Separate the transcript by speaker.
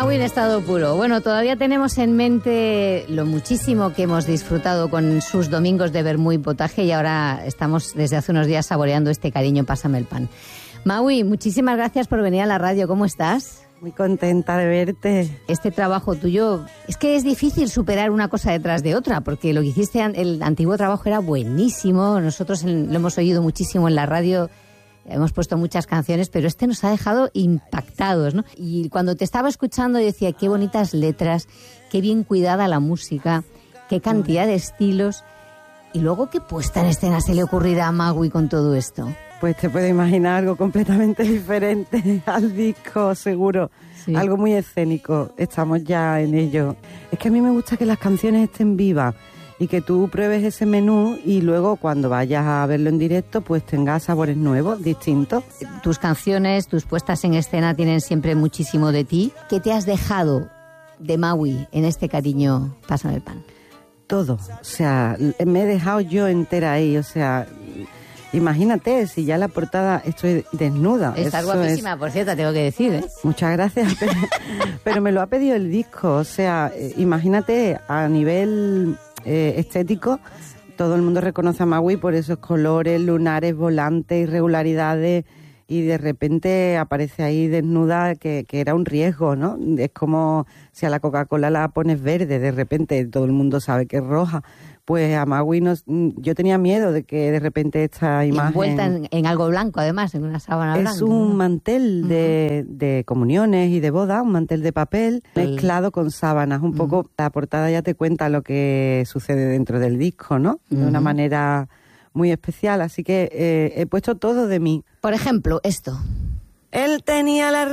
Speaker 1: Maui en estado puro. Bueno, todavía tenemos en mente lo muchísimo que hemos disfrutado con sus domingos de vermú y potaje y ahora estamos desde hace unos días saboreando este cariño, pásame el pan. Maui, muchísimas gracias por venir a la radio. ¿Cómo estás?
Speaker 2: Muy contenta de verte.
Speaker 1: Este trabajo tuyo, es que es difícil superar una cosa detrás de otra, porque lo que hiciste, el antiguo trabajo era buenísimo. Nosotros lo hemos oído muchísimo en la radio. Hemos puesto muchas canciones, pero este nos ha dejado impactados, ¿no? Y cuando te estaba escuchando yo decía, qué bonitas letras, qué bien cuidada la música, qué cantidad de estilos. Y luego, ¿qué puesta en escena se le ocurrirá a Maui con todo esto?
Speaker 2: Pues te puedes imaginar algo completamente diferente al disco, seguro. Sí. Algo muy escénico, estamos ya en ello. Es que a mí me gusta que las canciones estén vivas y que tú pruebes ese menú y luego cuando vayas a verlo en directo pues tengas sabores nuevos, distintos.
Speaker 1: Tus canciones, tus puestas en escena tienen siempre muchísimo de ti. ¿Qué te has dejado de Maui en este cariño Pásame el pan?
Speaker 2: Todo, o sea, me he dejado yo entera ahí, o sea, imagínate, si ya la portada estoy desnuda.
Speaker 1: Estás guapísima, por cierto, tengo que decir, ¿eh?
Speaker 2: Muchas gracias, pero me lo ha pedido el disco, o sea, imagínate a nivel estético, todo el mundo reconoce a Maui por esos colores, lunares, volantes, irregularidades, y de repente aparece ahí desnuda, que era un riesgo, ¿no? Es como si a la Coca-Cola la pones verde, de repente todo el mundo sabe que es roja. Pues a Maui yo tenía miedo de que de repente esta imagen...
Speaker 1: Envuelta en algo blanco, además, en una sábana blanca.
Speaker 2: Es un mantel de comuniones y de boda, un mantel de papel mezclado con sábanas. Un poco, la portada ya te cuenta lo que sucede dentro del disco, ¿no? De una manera muy especial, así que he puesto todo de mí.
Speaker 1: Por ejemplo, esto.
Speaker 2: Él tenía la